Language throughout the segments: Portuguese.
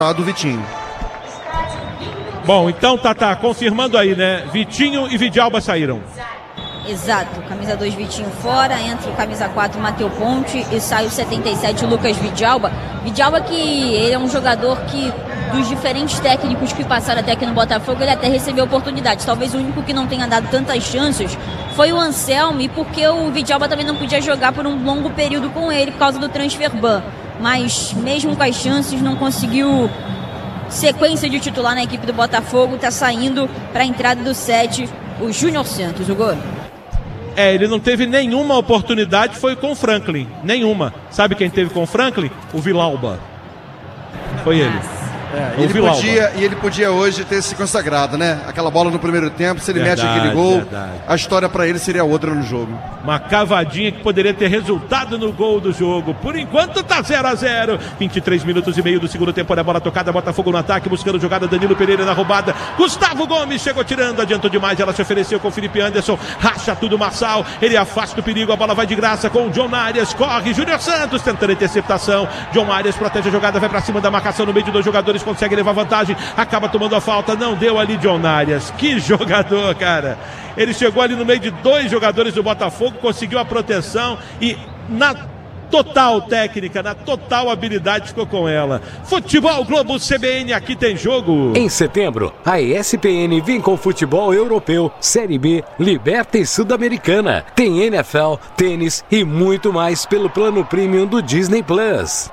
do Vitinho. Bom, então tá confirmando aí, né? Vitinho e Vidalba saíram. Exato, camisa 2 Vitinho fora, entra o camisa 4 Matheus Ponte e sai o 77 Lucas Vidalba. Vidalba que ele é um jogador que, dos diferentes técnicos que passaram até aqui no Botafogo, ele até recebeu oportunidades. Talvez o único que não tenha dado tantas chances foi o Anselmo, e porque o Vidalba também não podia jogar por um longo período com ele por causa do transfer ban. Mas mesmo com as chances não conseguiu sequência de titular na equipe do Botafogo. Tá saindo para a entrada do 7 o Júnior Santos, o gol. Ele não teve nenhuma oportunidade, foi com o Franklin. Nenhuma. Sabe quem teve com o Franklin? O Vidalba. Foi ele. Ele podia hoje ter se consagrado, né? Aquela bola no primeiro tempo, se ele mete aquele gol, a história pra ele seria outra no jogo. Uma cavadinha que poderia ter resultado no gol do jogo. Por enquanto tá 0-0. 23 minutos e meio do segundo tempo. Olha a bola tocada, Botafogo no ataque, buscando jogada, Danilo Pereira na roubada. Gustavo Gomes chegou tirando, adiantou demais, ela se ofereceu com o Felipe Anderson, racha tudo Marçal, ele afasta o perigo, a bola vai de graça com o John Arias, corre, Júnior Santos tentando interceptação, John Arias protege a jogada, vai pra cima da marcação no meio de dois jogadores, consegue levar vantagem, acaba tomando a falta, não deu ali John Arias, que jogador, cara. Ele chegou ali no meio de dois jogadores do Botafogo, conseguiu a proteção e na total técnica, na total habilidade ficou com ela. Futebol Globo CBN, aqui tem jogo. Em setembro, a ESPN vem com futebol europeu, Série B, Liberta e Sul-Americana. Tem NFL, tênis e muito mais pelo plano premium do Disney Plus.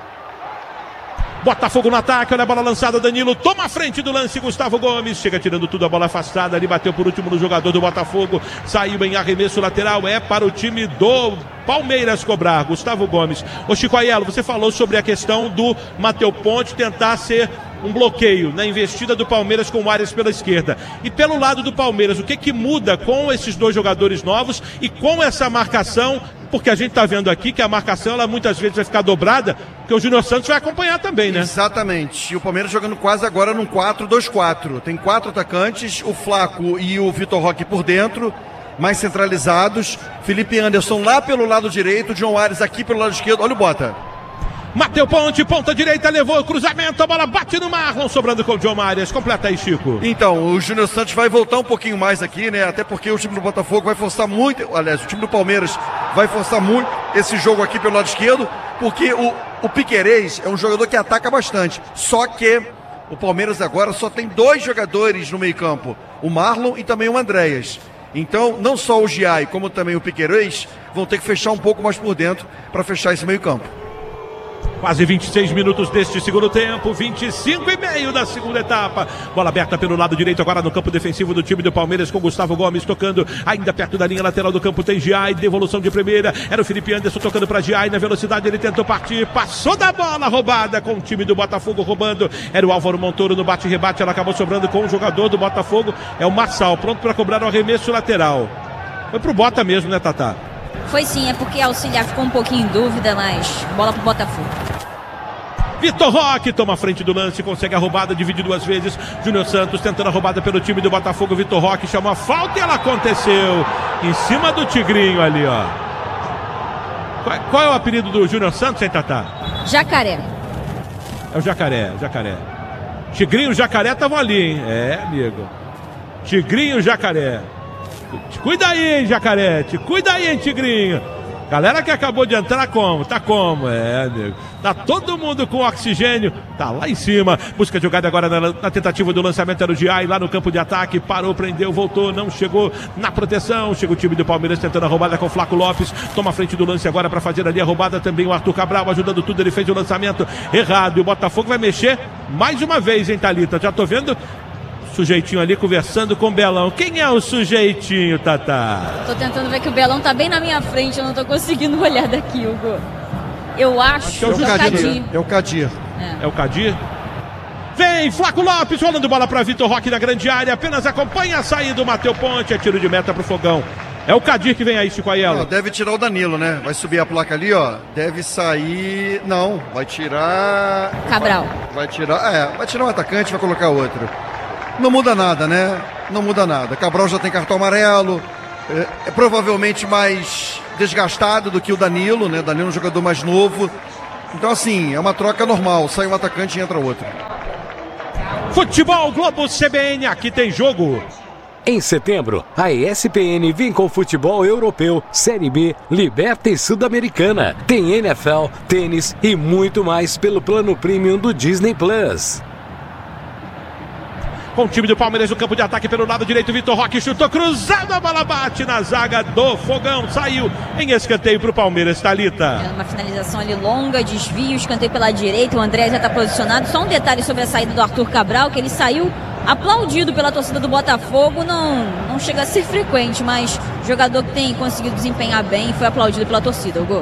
Botafogo no ataque, olha a bola lançada, Danilo toma a frente do lance, Gustavo Gomes chega tirando tudo, a bola afastada ali, bateu por último no jogador do Botafogo, saiu em arremesso lateral, é para o time do Palmeiras cobrar, Gustavo Gomes. Ô Chico Aiello, você falou sobre a questão do Matheus Ponte tentar ser um bloqueio na investida do Palmeiras com o Arias pela esquerda. E pelo lado do Palmeiras, o que muda com esses dois jogadores novos e com essa marcação? Porque a gente está vendo aqui que a marcação, ela muitas vezes vai ficar dobrada, porque o Júnior Santos vai acompanhar também, né? Exatamente. E o Palmeiras jogando quase agora num 4-2-4. Tem 4 atacantes, o Flaco e o Vitor Roque por dentro, mais centralizados. Felipe Anderson lá pelo lado direito, John Arias aqui pelo lado esquerdo. Olha o Bota. Matheus Ponte, ponta direita, levou o cruzamento, a bola bate no Marlon, sobrando com o John Arias. Completa aí, Chico. Então, o Júnior Santos vai voltar um pouquinho mais aqui, né? Até porque o time do Botafogo vai forçar muito, aliás, o time do Palmeiras vai forçar muito esse jogo aqui pelo lado esquerdo, porque o Piquerez é um jogador que ataca bastante. Só que o Palmeiras agora só tem 2 jogadores no meio-campo, o Marlon e também o Andréas. Então, não só o Giai, como também o Piquerez vão ter que fechar um pouco mais por dentro para fechar esse meio-campo. Quase 26 minutos deste segundo tempo, 25,5 da segunda etapa. Bola aberta pelo lado direito agora no campo defensivo do time do Palmeiras, com Gustavo Gomes tocando ainda perto da linha lateral do campo. Tem Giai, devolução de primeira. Era o Felipe Anderson tocando para Giai. Na velocidade ele tentou partir, passou da bola, roubada com o time do Botafogo roubando. Era o Álvaro Montoro no bate-rebate. Ela acabou sobrando com o jogador do Botafogo. É o Marçal, pronto para cobrar o arremesso lateral. Foi pro Bota mesmo, né, Tatá? Foi sim, é porque a auxiliar ficou um pouquinho em dúvida, mas bola pro Botafogo. Vitor Roque toma a frente do lance, consegue a roubada, divide 2 vezes. Júnior Santos tentando a roubada pelo time do Botafogo. Vitor Roque chamou a falta e ela aconteceu em cima do Tigrinho ali, ó. Qual é o apelido do Júnior Santos, hein, Tatá? Jacaré. É o Jacaré. Tigrinho e o Jacaré estavam ali, hein? É, amigo. Tigrinho e o Jacaré. Te cuida aí, hein, Jacaré. Te cuida aí, hein, Tigrinho. Galera que acabou de entrar, como? Tá como? É, nego. Tá todo mundo com oxigênio. Tá lá em cima. Busca jogada agora na tentativa do lançamento. Era o Giai lá no campo de ataque. Parou, prendeu, voltou. Não chegou na proteção. Chega o time do Palmeiras tentando a roubada com o Flaco Lopes. Toma a frente do lance agora para fazer ali a roubada também. O Arthur Cabral ajudando tudo. Ele fez o lançamento errado. E o Botafogo vai mexer mais uma vez, hein, Thalita? Já tô vendo sujeitinho ali conversando com o Belão. Quem é o sujeitinho, Tatá? Tô tentando ver que o Belão tá bem na minha frente, eu não tô conseguindo olhar daqui, Hugo. Eu acho que é o Cadir. É o Cadir. É o Cadir? Vem, Flaco Lopes, rolando bola para Vitor Roque na grande área, apenas acompanha a saída do Matheus Ponte, é tiro de meta pro Fogão. É o Cadir que vem aí, Chico Aiello. Deve tirar o Danilo, né? Vai subir a placa ali, ó. Deve sair... Não, vai tirar... Cabral. Vai tirar um atacante, vai colocar outro. Não muda nada, né? Não muda nada. Cabral já tem cartão amarelo, é provavelmente mais desgastado do que o Danilo, né? Danilo é um jogador mais novo. Então assim, é uma troca normal, sai um atacante e entra outro. Futebol Globo CBN, aqui tem jogo. Em setembro, a ESPN vem com futebol europeu, Série B, Liberta e Sul-Americana. Tem NFL, tênis e muito mais pelo plano premium do Disney Plus. Com o time do Palmeiras no campo de ataque pelo lado direito, Vitor Roque chutou cruzado, a bola bate na zaga do Fogão, saiu em escanteio para o Palmeiras, Thalita. Uma finalização ali longa, desvio, escanteio pela direita, o André já está posicionado. Só um detalhe sobre a saída do Arthur Cabral, que ele saiu aplaudido pela torcida do Botafogo, não chega a ser frequente, mas jogador que tem conseguido desempenhar bem foi aplaudido pela torcida, Hugo.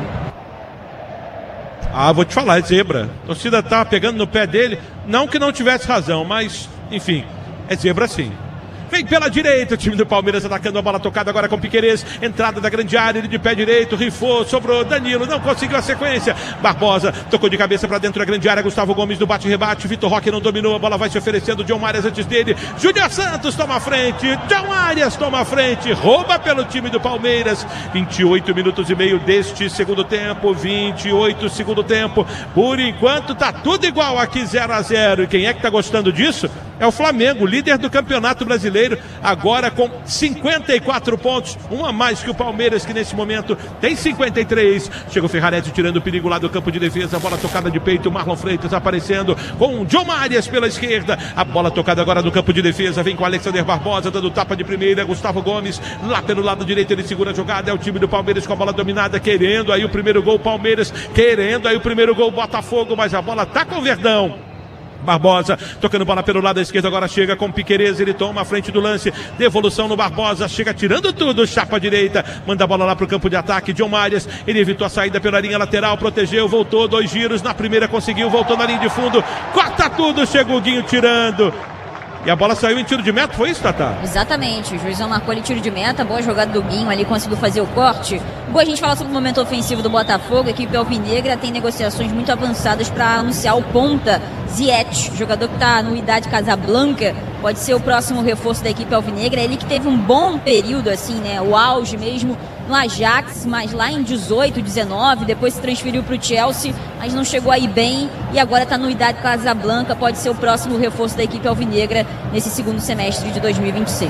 Vou te falar, é zebra. A torcida tá pegando no pé dele, não que não tivesse razão, mas, enfim, é zebra sim. Vem pela direita, o time do Palmeiras atacando a bola tocada agora com Piquerez. Entrada da grande área, ele de pé direito, rifou, sobrou Danilo, não conseguiu a sequência. Barbosa tocou de cabeça para dentro da grande área, Gustavo Gomes no bate-rebate. Vitor Roque não dominou, a bola vai se oferecendo. John Arias antes dele. Júnior Santos toma a frente. John Arias toma a frente, rouba pelo time do Palmeiras. 28 minutos e meio deste segundo tempo. 28 segundo tempo. Por enquanto tá tudo igual aqui, 0-0. E quem é que tá gostando disso? É o Flamengo, líder do Campeonato Brasileiro, agora com 54 pontos, um a mais que o Palmeiras, que nesse momento tem 53. Chega o Ferrarese tirando o perigo lá do campo de defesa, a bola tocada de peito, Marlon Freitas aparecendo com o John Arias pela esquerda, a bola tocada agora no campo de defesa, vem com o Alexander Barbosa dando tapa de primeira, Gustavo Gomes lá pelo lado direito, ele segura a jogada, é o time do Palmeiras com a bola dominada, querendo aí o primeiro gol, Palmeiras querendo aí o primeiro gol, Botafogo, mas a bola tá com o Verdão. Barbosa, tocando bola pelo lado esquerdo, agora chega com Piquerez, ele toma a frente do lance, devolução no Barbosa, chega tirando tudo, chapa direita, manda a bola lá pro campo de ataque, John Arias, ele evitou a saída pela linha lateral, protegeu, voltou, 2 giros, na primeira conseguiu, voltou na linha de fundo, corta tudo, chega o Guinho tirando. E a bola saiu em tiro de meta, foi isso, Tatá? Exatamente, o juizão marcou ali tiro de meta, boa jogada do Guinho ali, conseguiu fazer o corte. Boa, a gente fala sobre o momento ofensivo do Botafogo, a equipe alvinegra tem negociações muito avançadas para anunciar o ponta Ziyech, jogador que está no Idade Casablanca, pode ser o próximo reforço da equipe alvinegra, ele que teve um bom período assim, né, o auge mesmo no Ajax, mas lá em 18, 19, depois se transferiu para o Chelsea, mas não chegou aí bem e agora está no Idade Casablanca, pode ser o próximo reforço da equipe alvinegra nesse segundo semestre de 2026.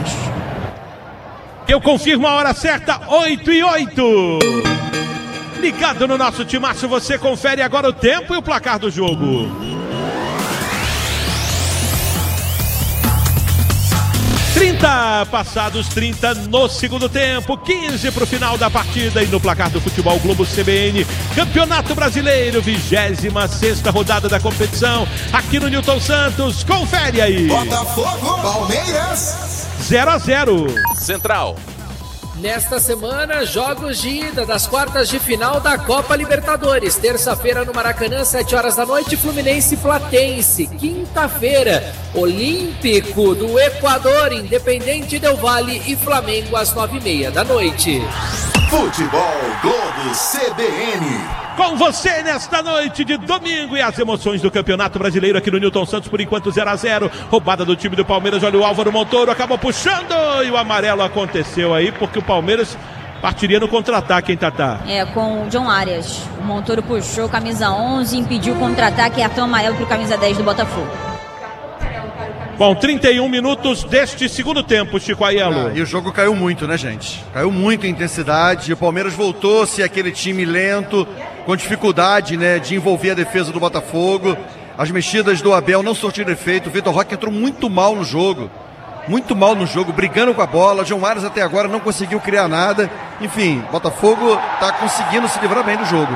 Eu confirmo a hora certa, 8:08. Ligado no nosso timaço, você confere agora o tempo e o placar do jogo. 30 passados 30 no segundo tempo, 15 para o final da partida e no placar do Futebol Globo CBN, Campeonato Brasileiro, 26ª rodada da competição, aqui no Newton Santos, confere aí. Botafogo, Palmeiras, 0-0. Central. Nesta semana, jogos de ida das quartas de final da Copa Libertadores. Terça-feira no Maracanã, 7 horas da noite, Fluminense e Platense. Quinta-feira, Olímpico do Equador, Independente Del Valle e Flamengo às 9:30 da noite. Futebol Globo CBN. Com você nesta noite de domingo e as emoções do Campeonato Brasileiro aqui no Newton Santos, por enquanto 0-0, roubada do time do Palmeiras, olha o Álvaro Montoro, acabou puxando e o amarelo aconteceu aí porque o Palmeiras partiria no contra-ataque, hein, Tatá? Com o John Arias, o Montoro puxou camisa 11, impediu o contra-ataque e cartão amarelo para o camisa 10 do Botafogo. Bom, 31 minutos deste segundo tempo, Chico Aiello. E o jogo caiu muito, né, gente? Caiu muito em intensidade. O Palmeiras voltou a ser aquele time lento, com dificuldade, né, de envolver a defesa do Botafogo. As mexidas do Abel não surtiram efeito. O Vitor Roque entrou muito mal no jogo. Muito mal no jogo, brigando com a bola. John Arias até agora não conseguiu criar nada. Enfim, o Botafogo está conseguindo se livrar bem do jogo.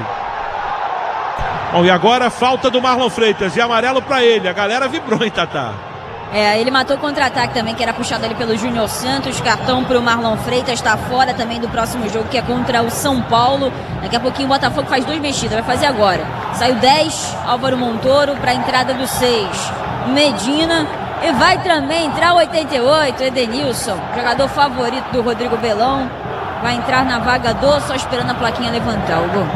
Bom, e agora falta do Marlon Freitas e amarelo para ele. A galera vibrou, hein, Tatá? Ele matou o contra-ataque também, que era puxado ali pelo Júnior Santos. Cartão para o Marlon Freitas, está fora também do próximo jogo, que é contra o São Paulo. Daqui a pouquinho o Botafogo faz 2 mexidas, vai fazer agora. Saiu 10, Álvaro Montoro, para a entrada do 6, Medina. E vai também entrar o 88, Edenilson, jogador favorito do Rodrigo Belão. Vai entrar na vaga do, só esperando a plaquinha levantar o gol.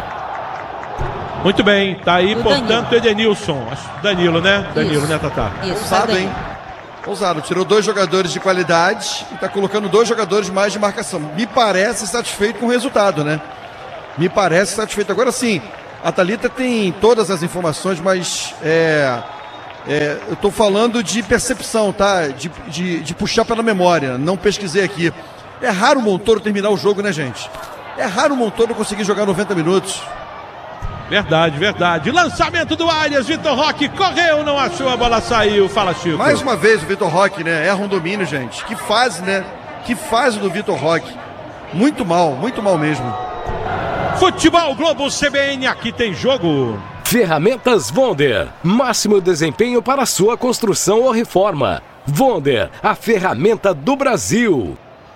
Muito bem, tá aí, portanto, Edenilson. Danilo, né? Danilo, isso, né, Tatá? Isso, ousado, hein? Ousado, tirou 2 jogadores de qualidade e tá colocando 2 jogadores mais de marcação. Me parece satisfeito com o resultado, né? Me parece satisfeito. Agora sim, A Thalita tem todas as informações, mas eu tô falando de percepção, tá? De puxar pela memória, não pesquisei aqui. É raro o Montoro terminar o jogo, né, gente? É raro o Montoro conseguir jogar 90 minutos. Verdade, verdade. Lançamento do Arias, Vitor Roque correu, não achou, a bola saiu. Fala, Chico. Mais uma vez o Vitor Roque, né? Erra um domínio, gente. Que fase, né? Que fase do Vitor Roque. Muito mal mesmo. Futebol Globo CBN, aqui tem jogo. Ferramentas Wonder, máximo desempenho para sua construção ou reforma. Wonder, a ferramenta do Brasil.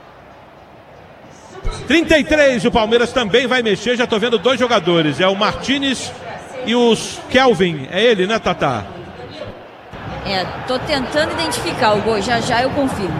33, o Palmeiras também vai mexer, já tô vendo 2 jogadores, é o Martínez e o Kelvin, é ele, né, Tatá? Tô tentando identificar o gol, já eu confirmo.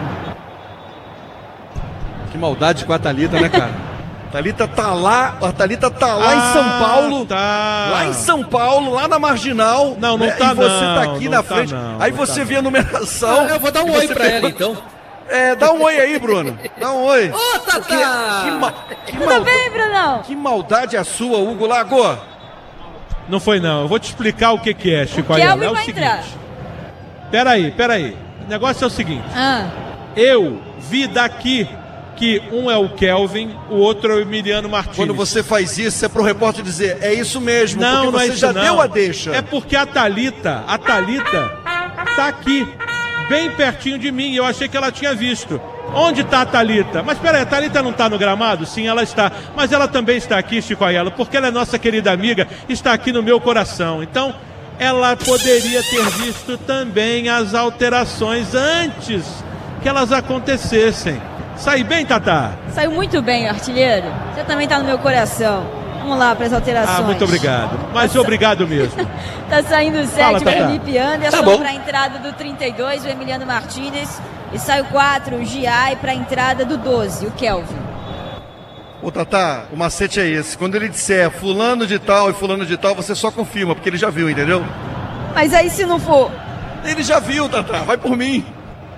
Que maldade com a Thalita, né, cara? A Thalita tá lá em São Paulo, tá. Lá em São Paulo, lá na Marginal. Não né? tá, e você não, tá aqui na tá, frente. não, aí não você tá, vê a numeração. Eu vou dar um oi pra ela, então. Dá um oi aí, Bruno. Dá um oi. Ô, Tatá! Tudo bem, Brunão? Que maldade a sua, Hugo Lago. Não foi não, eu vou te explicar o que é, Chico. O Kelvin é o vai seguinte. entrar. Peraí. O negócio é o seguinte. Eu vi daqui que um é o Kelvin, o outro é o Emiliano Martínez. Quando você faz isso, é pro repórter dizer, é isso mesmo, não, porque não você é isso, já não. deu a deixa. É porque a Thalita tá aqui, bem pertinho de mim, eu achei que ela tinha visto. Onde está a Thalita? Mas peraí, a Thalita não está no gramado? Sim, ela está. Mas ela também está aqui, Chico Ayala, porque ela é nossa querida amiga, está aqui no meu coração. Então, ela poderia ter visto também as alterações antes que elas acontecessem. Sai bem, Tatá? Saiu muito bem, artilheiro. Você também tá no meu coração. Vamos lá para as alterações. Muito obrigado. Mas obrigado mesmo. Tá saindo o 7, o Felipe Anderson, bom. para a entrada do 32, o Emiliano Martínez. E sai o 4, o Giai, para a entrada do 12, o Kelvin. Ô, Tatá, o macete é esse. Quando ele disser fulano de tal e fulano de tal, você só confirma, porque ele já viu, entendeu? Mas aí se não for... Ele já viu, Tatá. Vai por mim.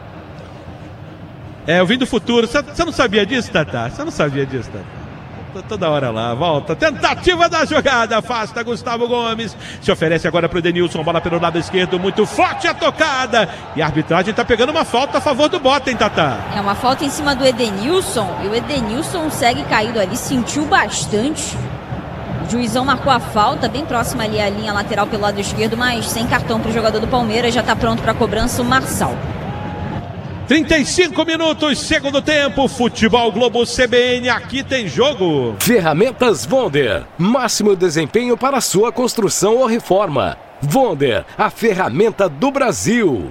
Eu vim do futuro. Você não sabia disso, Tatá? Você não sabia disso, Tatá? Tô toda hora lá, volta. Tentativa da jogada, afasta Gustavo Gomes. Se oferece agora pro Edenilson, bola pelo lado esquerdo, muito forte a tocada. E a arbitragem tá pegando uma falta a favor do Bota, hein, Tatá? É uma falta em cima do Edenilson. E o Edenilson segue caído ali, sentiu bastante. O juizão marcou a falta, bem próxima ali à linha lateral pelo lado esquerdo, mas sem cartão pro jogador do Palmeiras. Já tá pronto pra cobrança o Marçal. 35 minutos, segundo tempo, Futebol Globo CBN, aqui tem jogo. Ferramentas Wonder, máximo desempenho para sua construção ou reforma. Wonder, a ferramenta do Brasil.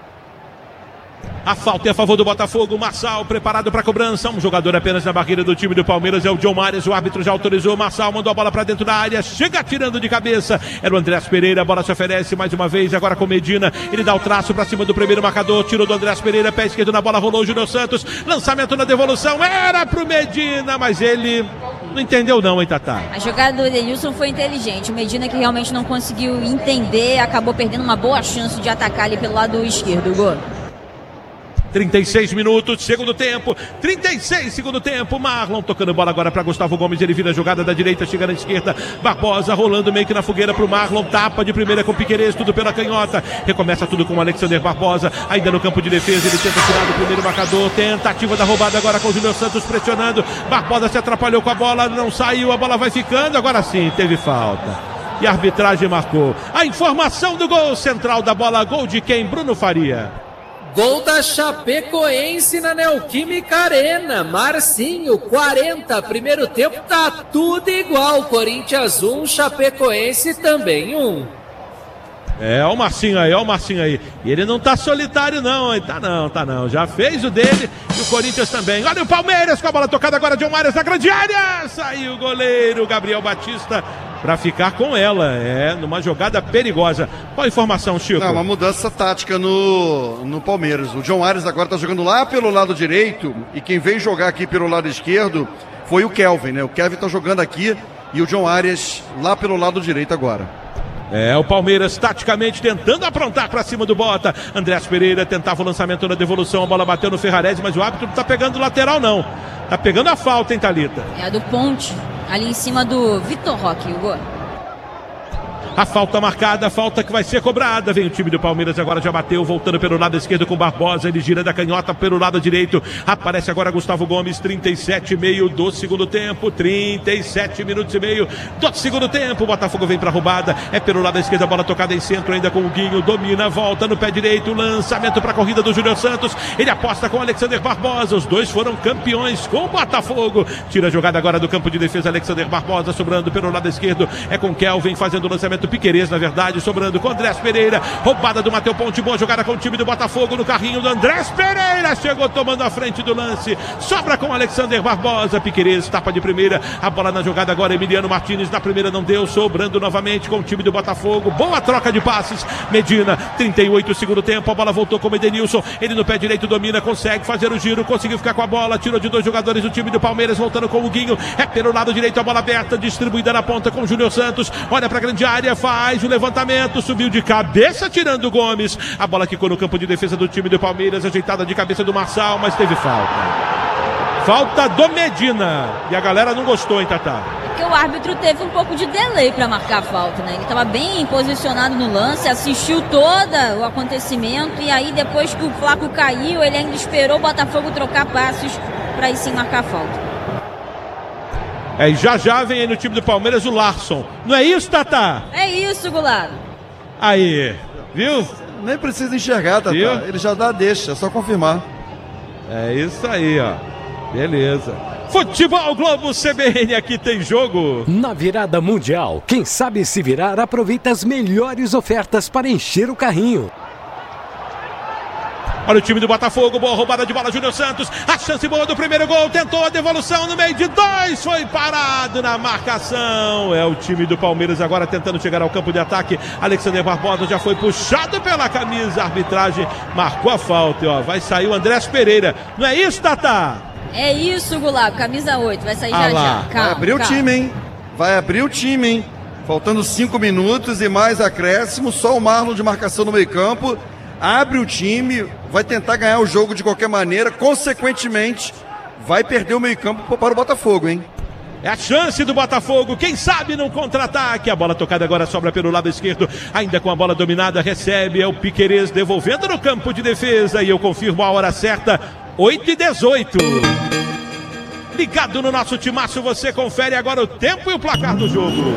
A falta é a favor do Botafogo, Marçal preparado para a cobrança, um jogador apenas na barreira do time do Palmeiras é o John Marius, o árbitro já autorizou, Marçal mandou a bola para dentro da área, chega tirando de cabeça, era o Andrés Pereira, a bola se oferece mais uma vez, agora com Medina, ele dá o traço para cima do primeiro marcador, tirou do Andrés Pereira, pé esquerdo na bola, rolou o Júnior Santos, lançamento na devolução, era pro Medina, mas ele não entendeu não, hein, Tatá? A jogada do Edenilson foi inteligente, o Medina que realmente não conseguiu entender, acabou perdendo uma boa chance de atacar ali pelo lado esquerdo, o gol. 36 minutos, segundo tempo, 36, segundo tempo, Marlon tocando bola agora para Gustavo Gomes, ele vira a jogada da direita, chega na esquerda, Barbosa rolando meio que na fogueira pro Marlon, tapa de primeira com Piquerez, tudo pela canhota, recomeça tudo com o Alexander Barbosa, ainda no campo de defesa, ele tenta tirar do primeiro marcador, tentativa da roubada agora com o Júnior Santos pressionando, Barbosa se atrapalhou com a bola, não saiu, a bola vai ficando, agora sim, teve falta. E a arbitragem marcou. A informação do gol central da bola, gol de quem? Bruno Faria. Gol da Chapecoense na Neoquímica Arena. Marcinho, 40. Primeiro tempo tá tudo igual. Corinthians 1, Chapecoense também 1. É, ó o Marcinho aí. E ele não tá solitário não, hein? Tá não. Já fez o dele e o Corinthians também. Olha o Palmeiras com a bola tocada agora de Marius na grande área. Saiu o goleiro Gabriel Batista para ficar com ela, numa jogada perigosa. Qual a informação, Chico? Não, uma mudança tática no Palmeiras. O John Arias agora está jogando lá pelo lado direito e quem veio jogar aqui pelo lado esquerdo foi o Kelvin, né? O Kelvin está jogando aqui e o John Arias lá pelo lado direito agora. O Palmeiras taticamente tentando aprontar para cima do Bota. Andrés Pereira tentava o lançamento na devolução, a bola bateu no Ferrarese, mas o árbitro não tá pegando o lateral não. Tá pegando a falta, hein, Thalita? É a do Ponte, ali em cima do Vitor Roque, o gol. A falta marcada, a falta que vai ser cobrada. Vem o time do Palmeiras agora, já bateu, voltando pelo lado esquerdo com Barbosa. Ele gira da canhota pelo lado direito. Aparece agora Gustavo Gomes, 37,5 do segundo tempo. 37 minutos e meio do segundo tempo. O Botafogo vem pra roubada. É pelo lado esquerdo, a bola tocada em centro ainda com o Guinho. Domina, volta no pé direito. Lançamento pra corrida do Júnior Santos. Ele aposta com o Alexander Barbosa. Os dois foram campeões com o Botafogo. Tira a jogada agora do campo de defesa. Alexander Barbosa sobrando pelo lado esquerdo. É com Kelvin fazendo o lançamento. Piquerez, na verdade, sobrando com Andrés Pereira. Roubada do Matheus Ponte. Boa jogada com o time do Botafogo no carrinho do Andrés Pereira. Chegou tomando a frente do lance. Sobra com Alexander Barbosa. Piquerez, tapa de primeira. A bola na jogada agora. Emiliano Martins. Na primeira não deu. Sobrando novamente com o time do Botafogo. Boa troca de passes. Medina, 38 segundo tempo. A bola voltou com o Edenilson. Ele no pé direito domina. Consegue fazer o giro. Conseguiu ficar com a bola. Tirou de dois jogadores do time do Palmeiras. Voltando com o Guinho. É pelo lado direito. A bola aberta. Distribuída na ponta com o Júnior Santos. Olha para a grande área. Faz o levantamento, subiu de cabeça tirando o Gomes. A bola quicou no campo de defesa do time do Palmeiras, ajeitada de cabeça do Marçal, mas teve falta. Falta do Medina. E a galera não gostou, hein, Tatá? Porque o árbitro teve um pouco de delay para marcar a falta, né? Ele estava bem posicionado no lance, assistiu todo o acontecimento e aí depois que o Flaco caiu, ele ainda esperou o Botafogo trocar passos para aí sim marcar a falta. E já vem aí no time do Palmeiras o Larson. Não é isso, Tatá? É isso, Goulart. Aí, viu? Nem precisa enxergar, Tatá. Viu? Ele já dá deixa, é só confirmar. É isso aí, ó. Beleza. Futebol Globo CBN, aqui tem jogo. Na virada mundial, quem sabe se virar aproveita as melhores ofertas para encher o carrinho. Olha o time do Botafogo, boa roubada de bola, Júnior Santos, a chance boa do primeiro gol, tentou a devolução no meio de dois, foi parado na marcação. É o time do Palmeiras agora tentando chegar ao campo de ataque. Alexander Barbosa já foi puxado pela camisa, a arbitragem marcou a falta, ó, vai sair o Andrés Pereira. Não é isso, Tatá? É isso, Goulart, camisa 8, vai sair já. Calma, vai abrir o time, hein? Vai abrir o time, hein? Faltando 5 minutos e mais acréscimo, só o Marlon de marcação no meio campo. Abre o time, vai tentar ganhar o jogo de qualquer maneira, consequentemente, vai perder o meio-campo para o Botafogo, hein? É a chance do Botafogo, quem sabe num contra-ataque. A bola tocada agora sobra pelo lado esquerdo, ainda com a bola dominada, recebe, é o Piquerez devolvendo no campo de defesa. E eu confirmo a hora certa, 8h18. Ligado no nosso timaço, você confere agora o tempo e o placar do jogo.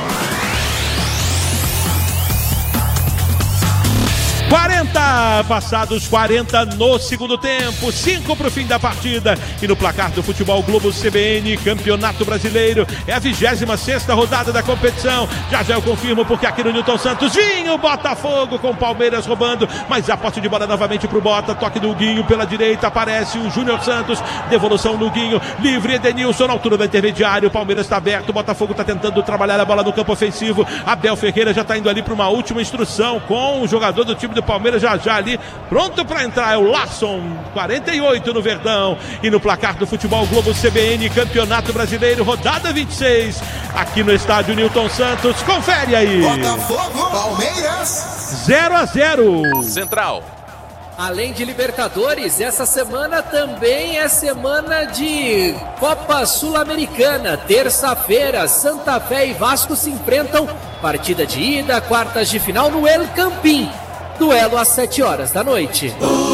40, passados 40 no segundo tempo, 5 para o fim da partida. E no placar do Futebol Globo CBN, Campeonato Brasileiro, é a 26ª rodada da competição. Já eu confirmo, porque aqui no Newton Santos vinha o Botafogo com o Palmeiras roubando, mas a posse de bola novamente para o Bota, toque do Guinho pela direita, aparece o Júnior Santos, devolução do Guinho, livre Edenilson na altura da intermediária, o Palmeiras está aberto, o Botafogo está tentando trabalhar a bola no campo ofensivo. Abel Ferreira já está indo ali para uma última instrução com o jogador do time do Palmeiras já ali, pronto para entrar, é o Larson, 48 no Verdão. E no placar do Futebol Globo CBN, Campeonato Brasileiro, rodada 26, aqui no estádio Newton Santos, confere aí. Botafogo, Palmeiras, 0-0. Central. Além de Libertadores, essa semana também é semana de Copa Sul-Americana. Terça-feira, Santa Fé e Vasco se enfrentam. Partida de ida, quartas de final no El Campín. Duelo às 7 horas da noite.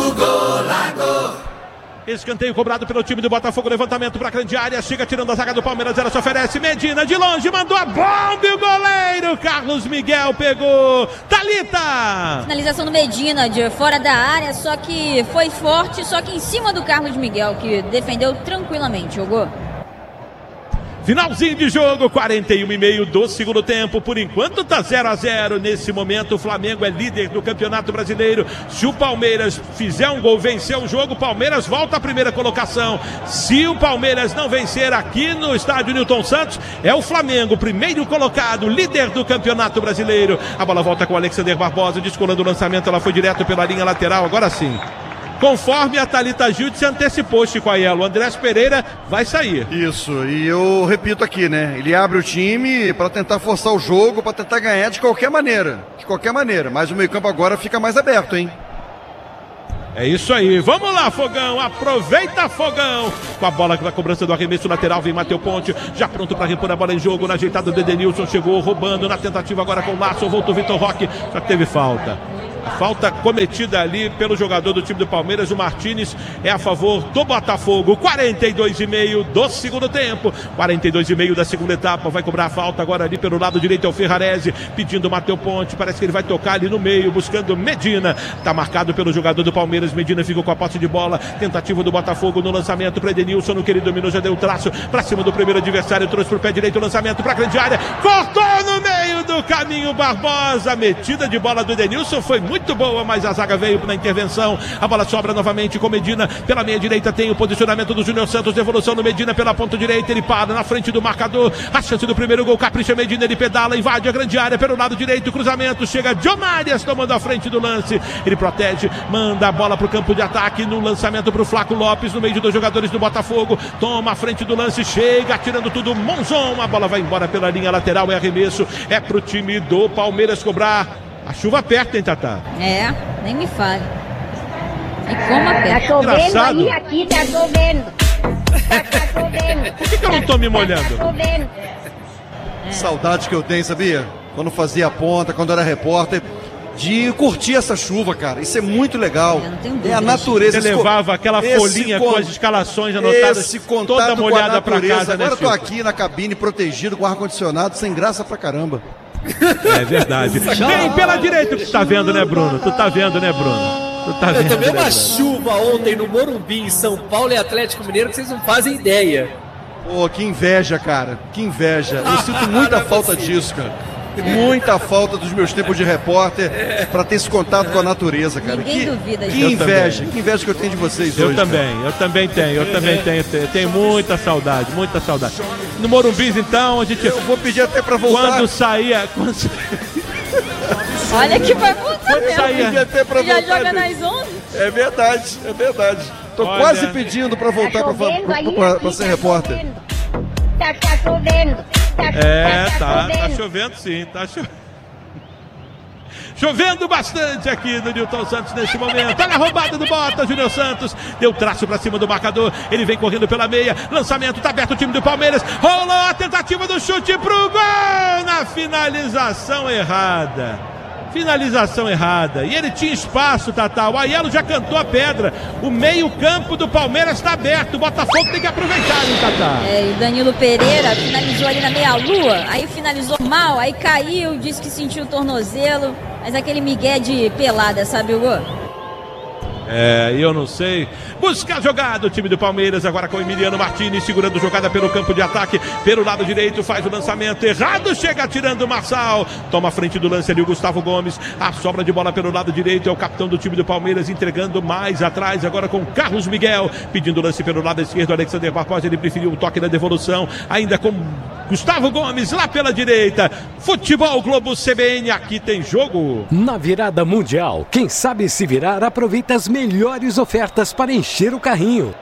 Escanteio cobrado pelo time do Botafogo, levantamento para a grande área, chega tirando a zaga do Palmeiras, ela se oferece, Medina de longe, mandou a bomba e o goleiro Carlos Miguel pegou. Thalita! Finalização do Medina de fora da área, só que foi forte, só que em cima do Carlos Miguel, que defendeu tranquilamente, jogou. Finalzinho de jogo, 41,5 do segundo tempo. Por enquanto tá 0-0. Nesse momento o Flamengo é líder do Campeonato Brasileiro. Se o Palmeiras fizer um gol, vencer o jogo, o Palmeiras volta à primeira colocação. Se o Palmeiras não vencer aqui no estádio Newton Santos, é o Flamengo, primeiro colocado, líder do Campeonato Brasileiro. A bola volta com o Alexander Barbosa, descolando o lançamento, ela foi direto pela linha lateral, agora sim. Conforme a Thalita Gilde se antecipou, Chico Aiello, o Andrés Pereira vai sair. Isso, e eu repito aqui, né? Ele abre o time para tentar forçar o jogo, para tentar ganhar de qualquer maneira. De qualquer maneira, mas o meio-campo agora fica mais aberto, hein? É isso aí, vamos lá, Fogão, aproveita, Fogão, com a bola na cobrança do arremesso lateral, vem Matheus Ponte, já pronto para repor a bola em jogo, na ajeitada do Edenilson, chegou roubando, na tentativa agora com o Laço, voltou o Vitor Roque, só que teve falta. A falta cometida ali pelo jogador do time do Palmeiras, o Martínez, é a favor do Botafogo. 42,5 do segundo tempo, 42,5 da segunda etapa. Vai cobrar a falta agora ali pelo lado direito, é o Ferrarese, pedindo o Matheus Ponte. Parece que ele vai tocar ali no meio, buscando Medina. Tá marcado pelo jogador do Palmeiras. Medina ficou com a posse de bola. Tentativa do Botafogo no lançamento para Edenilson, no que ele dominou, já deu o traço para cima do primeiro adversário. Trouxe pro pé direito o lançamento para a grande área. Cortou no meio do caminho Barbosa. Metida de bola do Edenilson foi muito boa, mas a zaga veio na intervenção. A bola sobra novamente com Medina pela meia direita. Tem o posicionamento do Júnior Santos, devolução no Medina pela ponta direita. Ele para na frente do marcador. A chance do primeiro gol, capricha Medina. Ele pedala, invade a grande área pelo lado direito. Cruzamento, chega Diomárias tomando a frente do lance. Ele protege, manda a bola para o campo de ataque. No lançamento para o Flaco Lopes, no meio de dois jogadores do Botafogo. Toma a frente do lance, chega atirando tudo. Monzon, a bola vai embora pela linha lateral. É arremesso, é pro time do Palmeiras cobrar. A chuva aperta, hein, Tatá? É, nem me fale. E como aperta? Tá chovendo Engraçado. aí, aqui tá chovendo. Tá chovendo. Por que eu não tô me molhando? Tá chovendo. Saudade que eu tenho, sabia? Quando fazia a ponta, quando era repórter, de curtir essa chuva, cara. Isso é muito legal. Eu não tenho É dúvida a natureza. Você levava aquela folhinha com as escalações anotadas, esse contato toda molhada com a pra natureza. casa, né, Agora eu tô Chico? aqui na cabine, protegido, com ar-condicionado, sem graça pra caramba. É verdade. Vem pela direita, tu tá vendo, né, Bruno? Tu tá vendo, né, Bruno? Tu tá Eu vendo, tomei né, uma Bruno? chuva ontem no Morumbi, em São Paulo e Atlético Mineiro, que vocês não fazem ideia. Pô, que inveja, cara. Que inveja. Eu sinto muita Não é falta possível. disso, cara. Muita falta dos meus tempos de repórter pra ter esse contato com a natureza, cara. Ninguém duvida que disso. inveja. Que inveja que eu tenho de vocês Eu hoje. também tenho muita saudade, muita saudade. No Morumbi, então, a gente... Eu vou pedir até pra voltar. Quando saía... Olha que vai voltar Quando mesmo. saía... Pedir até pra Já voltar, joga gente. nas 11? É verdade, é verdade. Tô Olha. quase pedindo pra voltar Tá pra chovendo aí, pra aqui ser tá repórter. chovendo. Tá chovendo. Tá chovendo. chovendo sim, tá chovendo. Chovendo bastante aqui no Nilton Santos nesse momento. Olha a roubada do Bota, Júnior Santos. Deu traço pra cima do marcador. Ele vem correndo pela meia. Lançamento, tá aberto o time do Palmeiras. Rolou a tentativa do chute pro gol. Na finalização errada. Finalização errada. E ele tinha espaço, Tatá. O Aiello já cantou a pedra. O meio-campo do Palmeiras está aberto. O Botafogo tem que aproveitar, hein, Tatá? É, e o Danilo Pereira finalizou ali na meia-lua, aí finalizou mal, aí caiu, disse que sentiu o tornozelo, mas aquele migué de pelada, sabe, Hugo? É, eu não sei. Busca a jogada o time do Palmeiras, agora com o Emiliano Martínez, segurando jogada pelo campo de ataque, pelo lado direito, faz o lançamento errado, chega atirando o Marçal, toma a frente do lance ali o Gustavo Gomes, a sobra de bola pelo lado direito, é o capitão do time do Palmeiras, entregando mais atrás, agora com Carlos Miguel, pedindo lance pelo lado esquerdo, Alexander Barbosa, ele preferiu o toque na devolução, ainda com Gustavo Gomes lá pela direita. Futebol Globo CBN, aqui tem jogo. Na virada mundial, quem sabe se virar aproveita as melhores ofertas para encher o carrinho.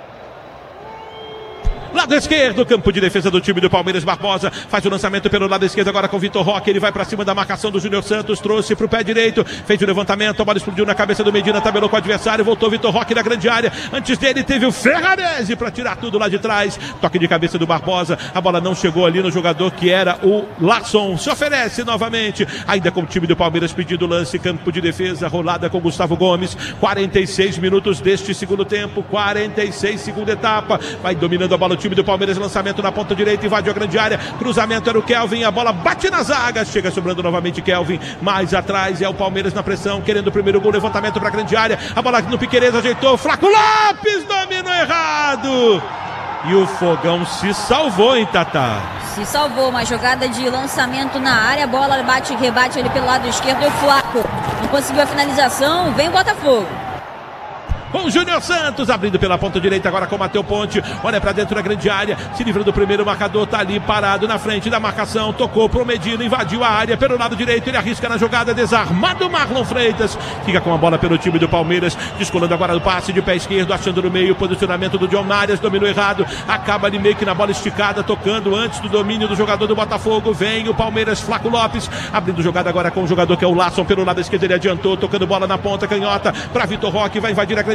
Lado esquerdo, campo de defesa do time do Palmeiras, Barbosa faz o lançamento pelo lado esquerdo agora com o Vitor Roque, ele vai pra cima da marcação do Júnior Santos, trouxe pro pé direito, fez o levantamento, a bola explodiu na cabeça do Medina, tabelou com o adversário, voltou o Vitor Roque na grande área, antes dele teve o Ferrarese pra tirar tudo lá de trás, toque de cabeça do Barbosa, a bola não chegou ali no jogador que era o Larsson, se oferece novamente, ainda com o time do Palmeiras pedindo lance, campo de defesa, rolada com Gustavo Gomes, 46 minutos deste segundo tempo, 46 segunda etapa, vai dominando a bola o time do Palmeiras, lançamento na ponta direita, invadiu a grande área, cruzamento era o Kelvin, a bola bate na zaga, chega sobrando novamente Kelvin, mais atrás é o Palmeiras na pressão, querendo o primeiro gol, levantamento para a grande área, a bola no Piquerez ajeitou, Flaco Lopes dominou errado, e o Fogão se salvou, hein, Tatá? Se salvou, uma jogada de lançamento na área, a bola bate e rebate ali pelo lado esquerdo, e o Flaco não conseguiu a finalização, vem o Botafogo. Com o Júnior Santos abrindo pela ponta direita agora com o Matheus Ponte, olha pra dentro da grande área, se livra do primeiro marcador, tá ali parado na frente da marcação, tocou pro Medina, invadiu a área pelo lado direito, ele arrisca na jogada, desarmado o Marlon Freitas, fica com a bola pelo time do Palmeiras, descolando agora o passe de pé esquerdo, achando no meio, posicionamento do Diomárias, dominou errado, acaba ali meio que na bola esticada, tocando antes do domínio do jogador do Botafogo, vem o Palmeiras, Flaco Lopes, abrindo jogada agora com o jogador que é o Larsson, pelo lado esquerdo ele adiantou, tocando bola na ponta, canhota, pra Vitor Roque, vai invadir a grande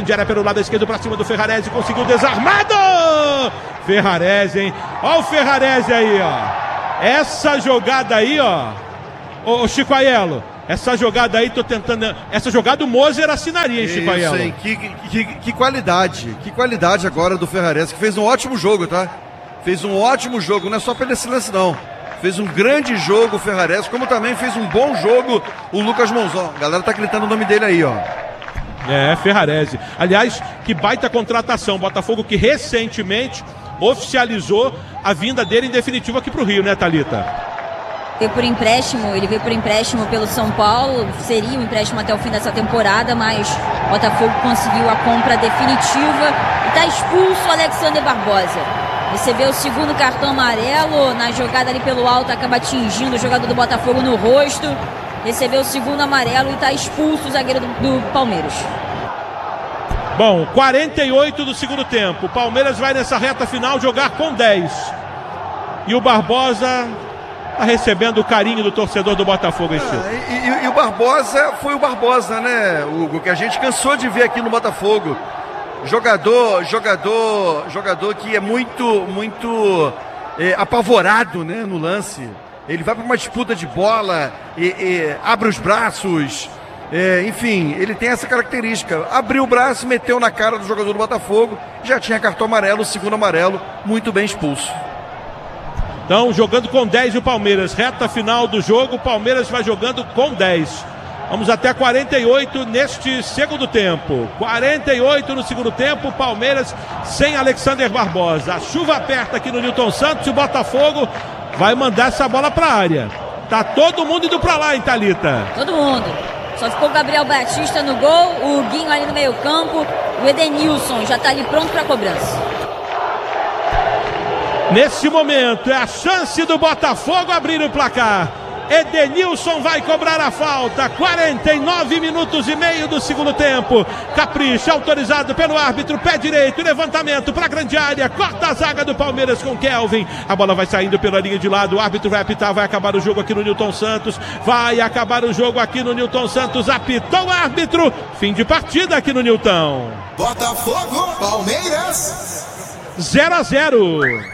grande área pelo lado esquerdo pra cima do Ferrarese, conseguiu desarmado! Ferrarese, hein? Ó o Ferrarese aí, ó. Essa jogada aí, ó. Ô Chico Aiello, essa jogada aí, tô tentando... Essa jogada o Moser assinaria, hein, Chico Aiello? Isso, que qualidade agora do Ferrarese, que fez um ótimo jogo, tá? Fez um ótimo jogo, não é só pelo esse lance, não. Fez um grande jogo o Ferrarese, como também fez um bom jogo o Lucas Monzon. A galera tá gritando o nome dele aí, ó. É, Ferrarese. Aliás, que baita contratação. Botafogo que recentemente oficializou a vinda dele em definitivo aqui pro Rio, né, Thalita? Ele veio por empréstimo pelo São Paulo, seria um empréstimo até o fim dessa temporada, mas o Botafogo conseguiu a compra definitiva e está expulso o Alexander Barbosa. Recebeu o segundo cartão amarelo, na jogada ali pelo alto, acaba atingindo o jogador do Botafogo no rosto, recebeu o segundo amarelo e está expulso o zagueiro do Palmeiras. Bom, 48 do segundo tempo, o Palmeiras vai nessa reta final jogar com 10. E o Barbosa... Tá recebendo o carinho do torcedor do Botafogo, e o Barbosa foi o Barbosa, né, Hugo? Que a gente cansou de ver aqui no Botafogo. Jogador que é muito apavorado, né, no lance. Ele vai para uma disputa de bola, abre os braços, enfim, ele tem essa característica. Abriu o braço, meteu na cara do jogador do Botafogo, já tinha cartão amarelo, o segundo amarelo, muito bem expulso. Então, jogando com 10 o Palmeiras. Reta final do jogo, o Palmeiras vai jogando com 10. Vamos até 48 neste segundo tempo. 48 no segundo tempo, Palmeiras sem Alexander Barbosa. A chuva aperta aqui no Newton Santos e o Botafogo vai mandar essa bola para a área. Tá todo mundo indo para lá, hein, Thalita? Todo mundo. Só ficou o Gabriel Batista no gol, o Guinho ali no meio campo, o Edenilson já tá ali pronto para a cobrança. Nesse momento é a chance do Botafogo abrir o placar. Edenilson vai cobrar a falta. 49 minutos e meio do segundo tempo. Capricha, autorizado pelo árbitro, pé direito, levantamento para a grande área, corta a zaga do Palmeiras com Kelvin. A bola vai saindo pela linha de lado, o árbitro vai apitar, vai acabar o jogo aqui no Newton Santos. Vai acabar o jogo aqui no Newton Santos. Apitou o árbitro. Fim de partida aqui no Newton. Botafogo, Palmeiras. 0-0.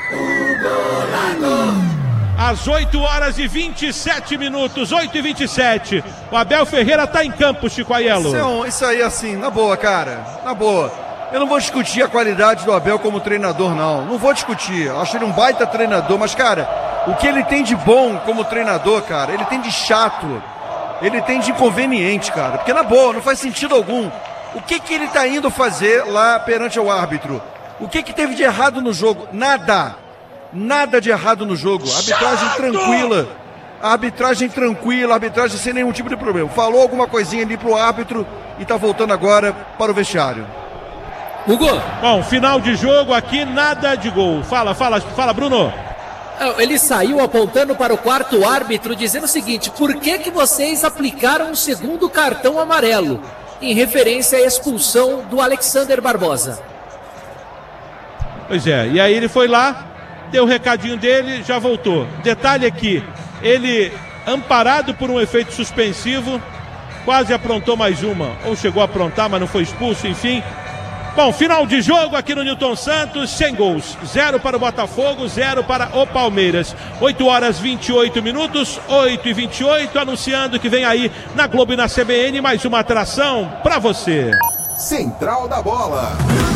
Às 8 horas e 27 minutos, 8h27. O Abel Ferreira tá em campo, Chico Aiello. Isso aí, assim, na boa, cara. Na boa. Eu não vou discutir a qualidade do Abel como treinador, não. Não vou discutir. Eu acho ele um baita treinador, mas, cara, o que ele tem de bom como treinador, cara, ele tem de chato, ele tem de inconveniente, cara. Porque, na boa, não faz sentido algum. O que ele tá indo fazer lá perante o árbitro? O que teve de errado no jogo? Nada de errado no jogo. Arbitragem tranquila. Arbitragem sem nenhum tipo de problema. Falou alguma coisinha ali pro árbitro e tá voltando agora para o vestiário. Hugo. Bom, final de jogo aqui, nada de gol. Fala, Bruno. Ele saiu apontando para o quarto árbitro, dizendo o seguinte: por que vocês aplicaram um segundo cartão amarelo? Em referência à expulsão do Alexander Barbosa. Pois é, e aí ele foi lá, deu o recadinho dele, já voltou. Detalhe aqui, ele, amparado por um efeito suspensivo, quase aprontou mais uma. Ou chegou a aprontar, mas não foi expulso, enfim. Bom, final de jogo aqui no Newton Santos, sem gols. 0 para o Botafogo, 0 para o Palmeiras. 8 horas 28 minutos, 8h28, anunciando que vem aí na Globo e na CBN mais uma atração para você. Central da Bola.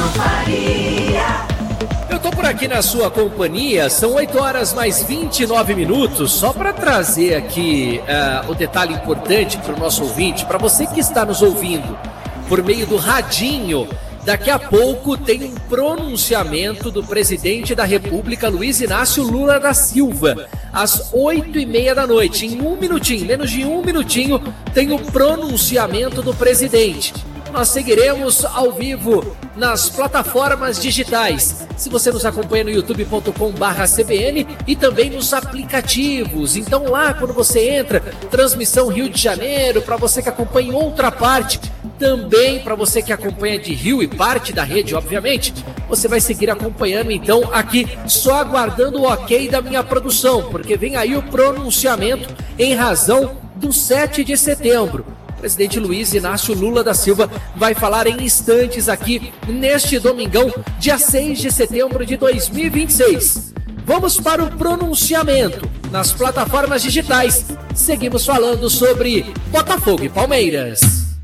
Eu tô por aqui na sua companhia, são 8 horas mais 29 minutos, só para trazer aqui o detalhe importante para o nosso ouvinte, para você que está nos ouvindo por meio do radinho. Daqui a pouco tem um pronunciamento do presidente da República, Luiz Inácio Lula da Silva, às 8h30 da noite. Em um minutinho, menos de um minutinho, tem o pronunciamento do presidente. Nós seguiremos ao vivo nas plataformas digitais. Se você nos acompanha no youtube.com/CBN e também nos aplicativos. Então lá, quando você entra, transmissão Rio de Janeiro, para você que acompanha em outra parte, também para você que acompanha de Rio e parte da rede, obviamente, você vai seguir acompanhando então aqui, só aguardando o ok da minha produção, porque vem aí o pronunciamento em razão do 7 de setembro. O presidente Luiz Inácio Lula da Silva vai falar em instantes aqui neste domingão, dia 6 de setembro de 2026. Vamos para o pronunciamento nas plataformas digitais. Seguimos falando sobre Botafogo e Palmeiras.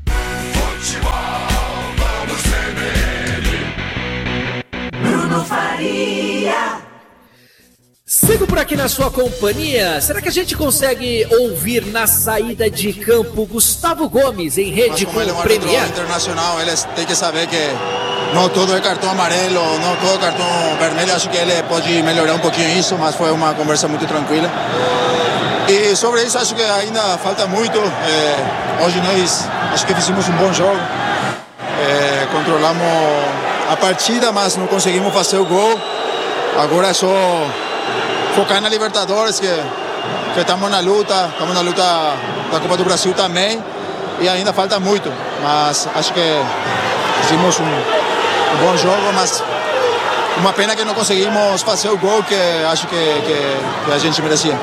Bruno Faria. Sigo por aqui na sua companhia. Será que a gente consegue ouvir na saída de campo Gustavo Gomes em rede com o Premier? Internacional, ele tem que saber que não todo é cartão amarelo, não todo é cartão vermelho. Acho que ele pode melhorar um pouquinho isso, mas foi uma conversa muito tranquila. E sobre isso acho que ainda falta muito. Hoje nós acho que fizemos um bom jogo. Controlamos a partida, mas não conseguimos fazer o gol. Agora é só focar na Libertadores, que estamos na luta da Copa do Brasil também, e ainda falta muito, mas acho que fizemos um bom jogo, mas uma pena que não conseguimos fazer o gol que acho que a gente merecia.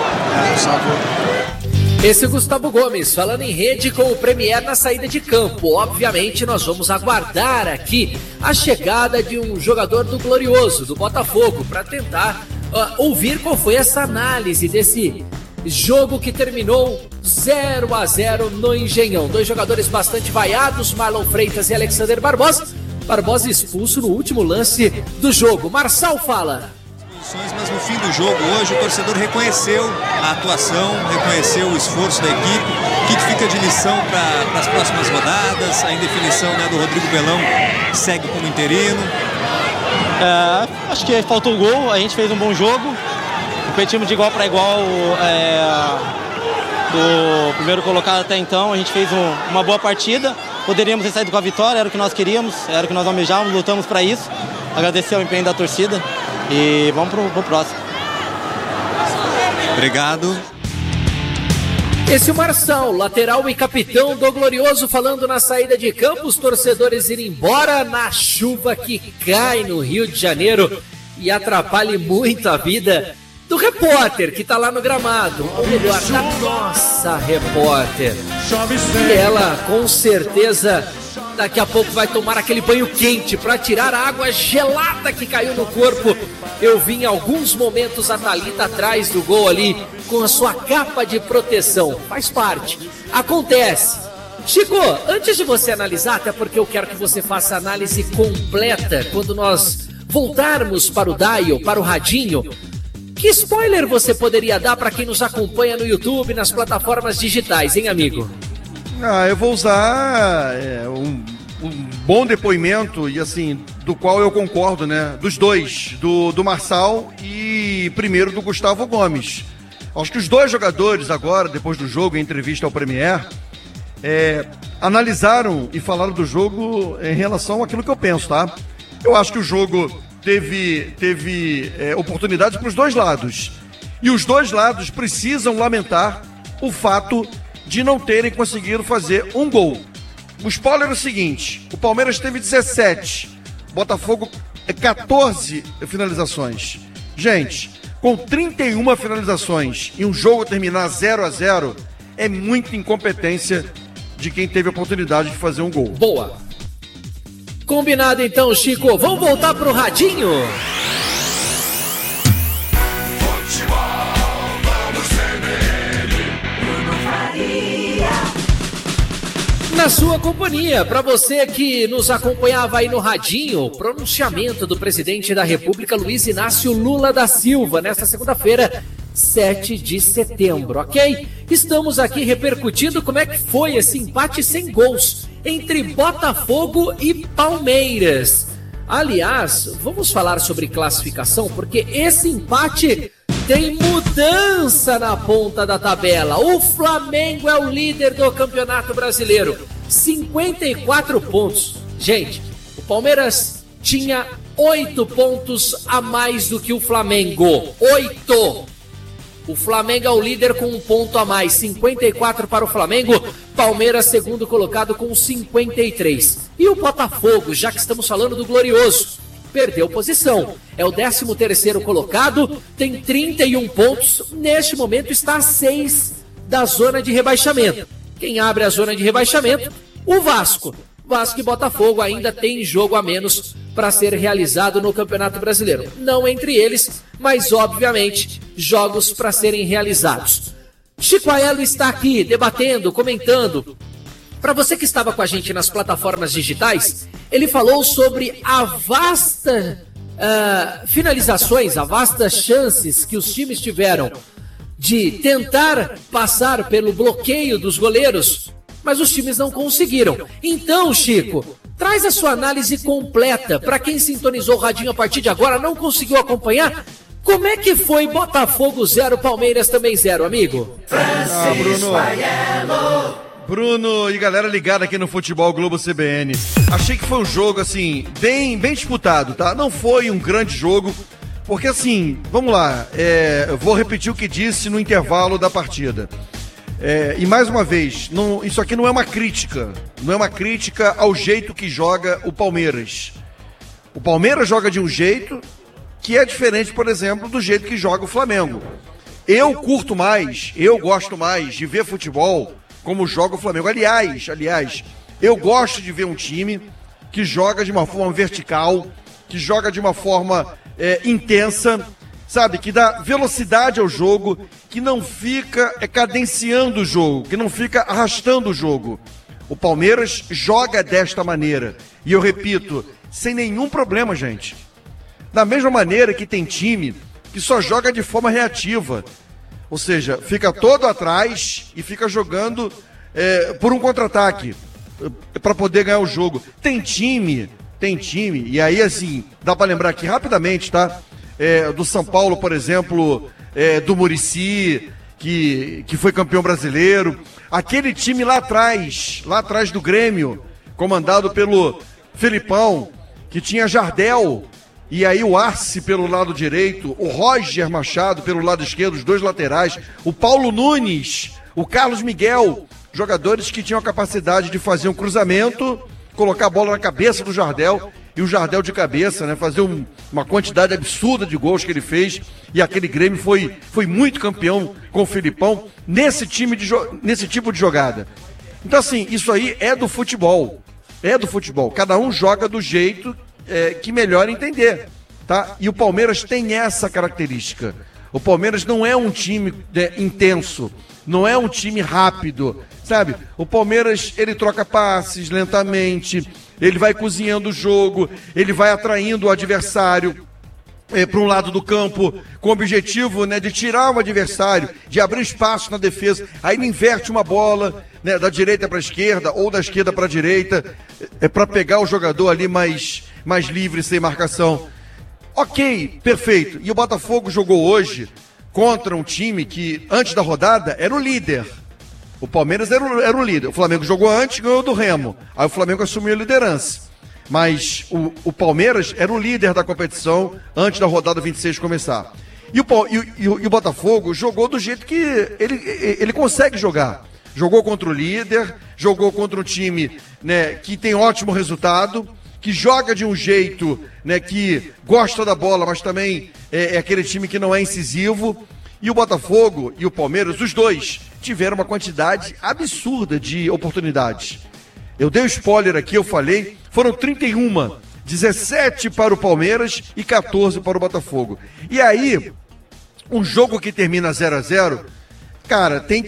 Esse é o Gustavo Gomes falando em rede com o Premier na saída de campo. Obviamente nós vamos aguardar aqui a chegada de um jogador do Glorioso, do Botafogo, para tentar ouvir qual foi essa análise desse jogo que terminou 0-0 no Engenhão. Dois jogadores bastante vaiados, Marlon Freitas e Alexander Barbosa. Barbosa expulso no último lance do jogo. Marçal fala. Mas no fim do jogo hoje o torcedor reconheceu a atuação, reconheceu o esforço da equipe. O que fica de lição para as próximas rodadas? A indefinição, né, do Rodrigo Belão segue como interino. Acho que faltou o gol, a gente fez um bom jogo, competimos de igual para igual do primeiro colocado até então, a gente fez uma boa partida, poderíamos ter saído com a vitória, era o que nós queríamos, era o que nós almejávamos, lutamos para isso, agradecer ao empenho da torcida e vamos pro próximo. Obrigado. Esse é o Marçal, lateral e capitão do Glorioso, falando na saída de campo, os torcedores irem embora na chuva que cai no Rio de Janeiro e atrapalha muito a vida do repórter que tá lá no gramado, ou melhor, da nossa repórter. E ela, com certeza, daqui a pouco vai tomar aquele banho quente para tirar a água gelada que caiu no corpo. Eu vi em alguns momentos a Thalita atrás do gol ali, com a sua capa de proteção. Faz parte. Acontece. Chico, antes de você analisar, até porque eu quero que você faça a análise completa quando nós voltarmos para o dial, para o radinho, que spoiler você poderia dar para quem nos acompanha no YouTube, nas plataformas digitais, hein, amigo? Eu vou usar um bom depoimento, e assim, do qual eu concordo, né? Dos dois, do Marçal e primeiro do Gustavo Gomes. Acho que os dois jogadores agora, depois do jogo, em entrevista ao Premier, analisaram e falaram do jogo em relação àquilo que eu penso, tá? Eu acho que o jogo teve oportunidades para os dois lados. E os dois lados precisam lamentar o fato de não terem conseguido fazer um gol. O spoiler é o seguinte: o Palmeiras teve 17, Botafogo 14 finalizações. Gente, com 31 finalizações e um jogo terminar 0-0, é muita incompetência de quem teve a oportunidade de fazer um gol. Boa. Combinado então, Chico. Vamos voltar pro radinho? Na sua companhia, para você que nos acompanhava aí no radinho, pronunciamento do presidente da República, Luiz Inácio Lula da Silva, nesta segunda-feira, 7 de setembro, ok? Estamos aqui repercutindo como é que foi esse empate sem gols entre Botafogo e Palmeiras. Aliás, vamos falar sobre classificação, porque esse empate tem mudança na ponta da tabela. O Flamengo é o líder do Campeonato Brasileiro, 54 pontos. Gente, o Palmeiras tinha 8 pontos a mais do que o Flamengo. 8! O Flamengo é o líder com 1 ponto a mais, 54 para o Flamengo. Palmeiras segundo colocado com 53. E o Botafogo, já que estamos falando do Glorioso, perdeu posição. É o 13º colocado, tem 31 pontos. Neste momento está a 6 da zona de rebaixamento. Quem abre a zona de rebaixamento? O Vasco. Vasco e Botafogo ainda tem jogo a menos para ser realizado no Campeonato Brasileiro. Não entre eles, mas obviamente jogos para serem realizados. Chico Aelo está aqui debatendo, comentando. Para você que estava com a gente nas plataformas digitais, ele falou sobre a vasta finalizações, a vastas chances que os times tiveram de tentar passar pelo bloqueio dos goleiros, mas os times não conseguiram. Então, Chico, traz a sua análise completa. Para quem sintonizou o radinho a partir de agora, não conseguiu acompanhar, como é que foi Botafogo 0, Palmeiras também 0, amigo? Bruno e galera ligada aqui no Futebol Globo CBN. Achei que foi um jogo, assim, bem disputado, tá? Não foi um grande jogo, porque, assim, vamos lá, eu vou repetir o que disse no intervalo da partida. E mais uma vez, isso aqui não é uma crítica, ao jeito que joga o Palmeiras. O Palmeiras joga de um jeito que é diferente, por exemplo, do jeito que joga o Flamengo. Eu gosto mais de ver futebol como joga o Flamengo. Aliás, eu gosto de ver um time que joga de uma forma vertical, que joga de uma forma intensa, sabe? Que dá velocidade ao jogo, que não fica cadenciando o jogo, que não fica arrastando o jogo. O Palmeiras joga desta maneira. E eu repito, sem nenhum problema, gente. Da mesma maneira que tem time que só joga de forma reativa. Ou seja, fica todo atrás e fica jogando por um contra-ataque para poder ganhar o jogo. Tem time, e aí assim, dá para lembrar aqui rapidamente, tá? Do São Paulo, por exemplo, do Muricy, que foi campeão brasileiro. Aquele time lá atrás do Grêmio, comandado pelo Felipão, que tinha Jardel, e aí o Arce pelo lado direito, o Roger Machado pelo lado esquerdo, os dois laterais, o Paulo Nunes, o Carlos Miguel, jogadores que tinham a capacidade de fazer um cruzamento, colocar a bola na cabeça do Jardel, e o Jardel de cabeça, né, fazer uma quantidade absurda de gols que ele fez, e aquele Grêmio foi muito campeão com o Felipão nesse tipo de jogada. Então assim, isso aí é do futebol, cada um joga do jeito que melhor entender, tá? E o Palmeiras tem essa característica. O Palmeiras não é um time intenso, não é um time rápido, sabe? O Palmeiras, ele troca passes lentamente, ele vai cozinhando o jogo, ele vai atraindo o adversário para um lado do campo, com o objetivo, né, de tirar o adversário, de abrir espaço na defesa. Aí ele inverte uma bola, né, da direita para a esquerda ou da esquerda para a direita, para pegar o jogador ali mais livre, sem marcação. Ok, perfeito. E o Botafogo jogou hoje contra um time que, antes da rodada, era o líder. O Palmeiras era o líder. O Flamengo jogou antes e ganhou do Remo. Aí o Flamengo assumiu a liderança. Mas o Palmeiras era o líder da competição antes da rodada 26 começar. E o Botafogo jogou do jeito que ele consegue jogar. Jogou contra o líder, jogou contra um time, né, que tem ótimo resultado, que joga de um jeito, né, que gosta da bola, mas também é aquele time que não é incisivo. E o Botafogo e o Palmeiras, os dois, tiveram uma quantidade absurda de oportunidades. Eu dei um spoiler aqui, eu falei, foram 31, 17 para o Palmeiras e 14 para o Botafogo. E aí, um jogo que termina 0-0, cara, tem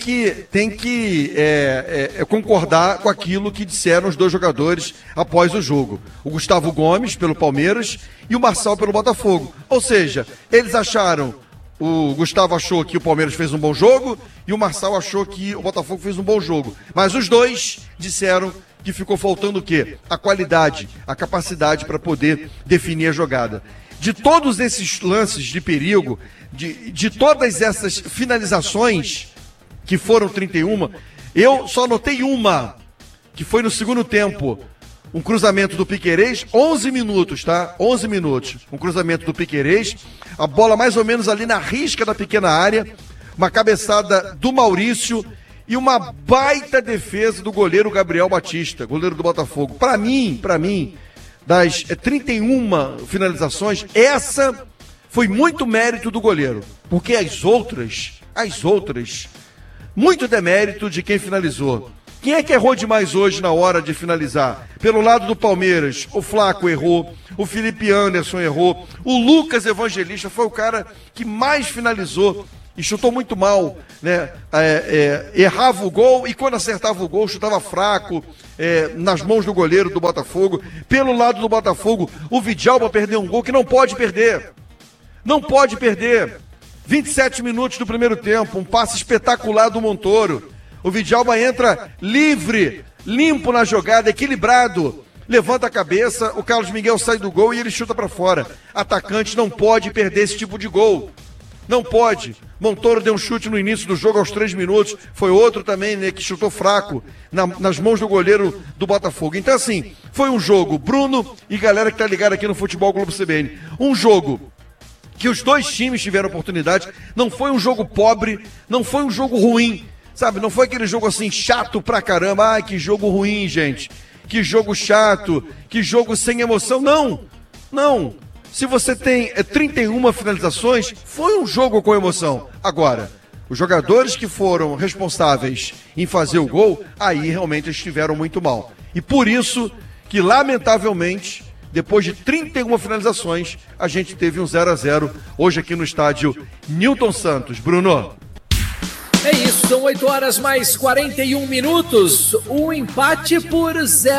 que concordar com aquilo que disseram os dois jogadores após o jogo. O Gustavo Gomes pelo Palmeiras e o Marçal pelo Botafogo. Ou seja, eles acharam, o Gustavo achou que o Palmeiras fez um bom jogo e o Marçal achou que o Botafogo fez um bom jogo. Mas os dois disseram que ficou faltando o quê? A qualidade, a capacidade para poder definir a jogada. De todos esses lances de perigo, de todas essas finalizações, que foram 31, eu só notei uma, que foi no segundo tempo. Um cruzamento do Piquerez, 11 minutos, tá? 11 minutos. Um cruzamento do Piquerez, a bola mais ou menos ali na risca da pequena área, uma cabeçada do Maurício e uma baita defesa do goleiro Gabriel Batista, goleiro do Botafogo. Para mim, das 31 finalizações, essa foi muito mérito do goleiro, porque as outras, muito demérito de quem finalizou. Quem é que errou demais hoje na hora de finalizar? Pelo lado do Palmeiras, o Flaco errou, o Felipe Anderson errou, o Lucas Evangelista foi o cara que mais finalizou e chutou muito mal, né? Errava o gol e quando acertava o gol chutava fraco, nas mãos do goleiro do Botafogo. Pelo lado do Botafogo, o Vidalba perdeu um gol que não pode perder. Não pode perder. 27 minutos do primeiro tempo, um passe espetacular do Montoro. O Vidalba entra livre, limpo na jogada, equilibrado. Levanta a cabeça, o Carlos Miguel sai do gol e ele chuta para fora. Atacante não pode perder esse tipo de gol. Não pode. Montoro deu um chute no início do jogo aos 3 minutos. Foi outro também, né, que chutou fraco nas mãos do goleiro do Botafogo. Então, assim, foi um jogo, Bruno e galera que tá ligada aqui no Futebol Globo CBN. Um jogo que os dois times tiveram oportunidade. Não foi um jogo pobre, não foi um jogo ruim. Sabe, não foi aquele jogo assim chato pra caramba. Ai, que jogo ruim, gente. Que jogo chato. Que jogo sem emoção. Não, não. Se você tem 31 finalizações, foi um jogo com emoção. Agora, os jogadores que foram responsáveis em fazer o gol, aí realmente estiveram muito mal. E por isso que, lamentavelmente, depois de 31 finalizações, a gente teve um 0-0 hoje aqui no estádio Newton Santos. Bruno. É isso, são 8 horas mais 41 minutos, um empate por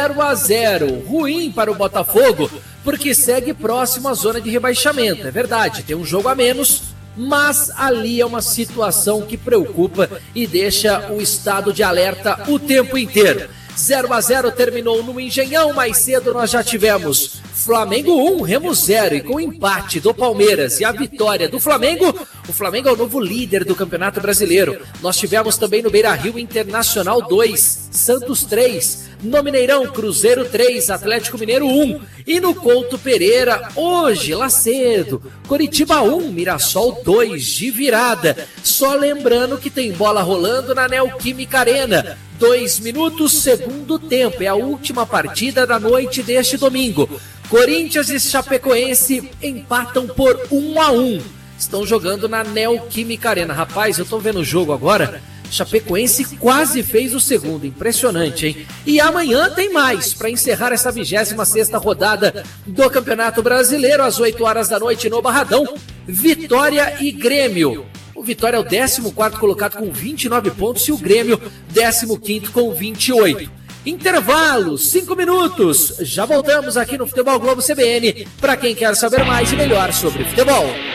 0-0, ruim para o Botafogo, porque segue próximo à zona de rebaixamento, é verdade, tem um jogo a menos, mas ali é uma situação que preocupa e deixa o estado de alerta o tempo inteiro. 0-0 terminou no Engenhão, mais cedo nós já tivemos Flamengo 1, Remo 0, e com o empate do Palmeiras e a vitória do Flamengo, o Flamengo é o novo líder do Campeonato Brasileiro. Nós tivemos também no Beira-Rio Internacional 2, Santos 3, no Mineirão Cruzeiro 3, Atlético Mineiro 1, e no Couto Pereira, hoje, lá cedo, Coritiba 1, Mirassol 2, de virada. Só lembrando que tem bola rolando na Neoquímica Arena. 2 minutos, segundo tempo, é a última partida da noite deste domingo. Corinthians e Chapecoense empatam por 1-1. Estão jogando na Neoquímica Arena. Rapaz, eu tô vendo o jogo agora. Chapecoense quase fez o segundo. Impressionante, hein? E amanhã tem mais para encerrar essa 26ª rodada do Campeonato Brasileiro, às 8 horas da noite no Barradão. Vitória e Grêmio. O Vitória é o 14º colocado com 29 pontos e o Grêmio 15º com 28. Intervalo, 5 minutos. Já voltamos aqui no Futebol Globo CBN para quem quer saber mais e melhor sobre futebol.